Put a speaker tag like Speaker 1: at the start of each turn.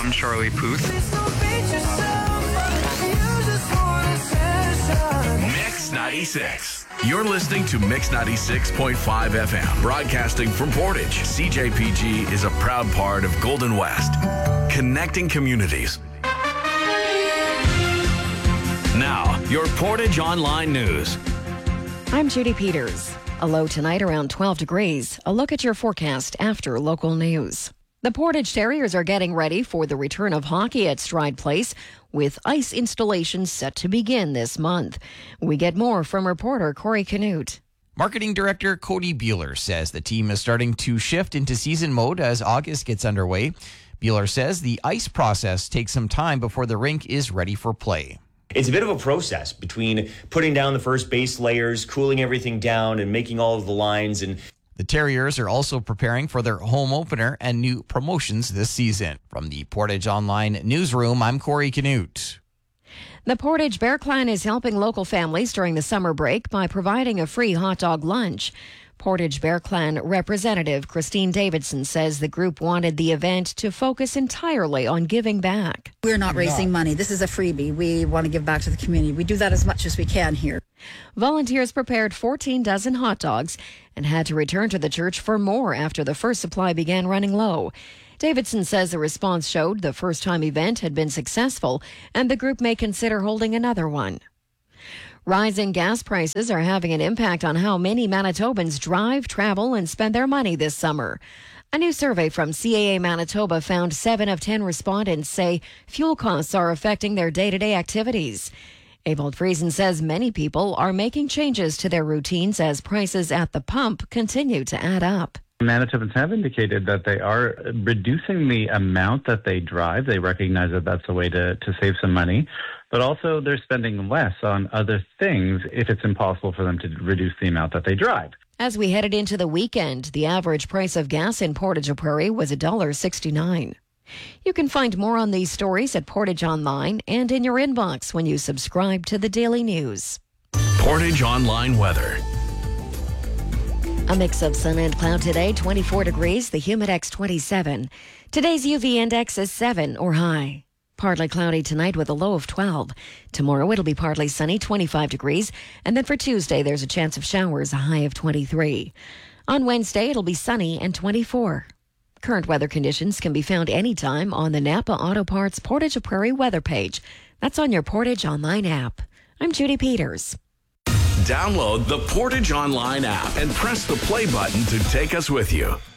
Speaker 1: I'm Charlie Puth.
Speaker 2: Mix 96. You're listening to Mix 96.5 FM, broadcasting from Portage. CJPG is a proud part of Golden West, connecting communities. Now, your Portage Online News.
Speaker 3: I'm Judy Peters. A low tonight around 12 degrees. A look at your forecast after local news. The Portage Terriers are getting ready for the return of hockey at Stride Place, with ice installations set to begin this month. We get more from reporter Corey Canute.
Speaker 4: Marketing Director Cody Bueller says the team is starting to shift into season mode as August gets underway. Bueller says the ice process takes some time before the rink is ready for play.
Speaker 5: It's a bit of a process between putting down the first base layers, cooling everything down, and making all of the lines. And
Speaker 4: the Terriers are also preparing for their home opener and new promotions this season. From the Portage Online newsroom, I'm Corey Canute.
Speaker 3: The Portage Bear Clan is helping local families during the summer break by providing a free hot dog lunch. Portage Bear Clan representative Christine Davidson says the group wanted the event to focus entirely on giving back.
Speaker 6: We're not raising money. This is a freebie. We want to give back to the community. We do that as much as we can here.
Speaker 3: Volunteers prepared 14 dozen hot dogs and had to return to the church for more after the first supply began running low. Davidson says the response showed the first-time event had been successful and the group may consider holding another one. Rising gas prices are having an impact on how many Manitobans drive, travel, and spend their money this summer. A new survey from CAA Manitoba found 7 of 10 respondents say fuel costs are affecting their day-to-day activities. Avold Friesen says many people are making changes to their routines as prices at the pump continue to add up.
Speaker 7: Manitobans have indicated that they are reducing the amount that they drive. They recognize that that's a way to save some money, but also they're spending less on other things if it's impossible for them to reduce the amount that they drive.
Speaker 3: As we headed into the weekend, the average price of gas in Portage Prairie was $1.69. You can find more on these stories at Portage Online and in your inbox when you subscribe to the Daily News.
Speaker 2: Portage Online weather.
Speaker 3: A mix of sun and cloud today, 24 degrees, the Humidex 27. Today's UV index is 7 or high. Partly cloudy tonight with a low of 12. Tomorrow it'll be partly sunny, 25 degrees. And then for Tuesday, there's a chance of showers, a high of 23. On Wednesday, it'll be sunny and 24. Current weather conditions can be found anytime on the Napa Auto Parts Portage Prairie weather page. That's on your Portage Online app. I'm Judy Peters.
Speaker 2: Download the Portage Online app and press the play button to take us with you.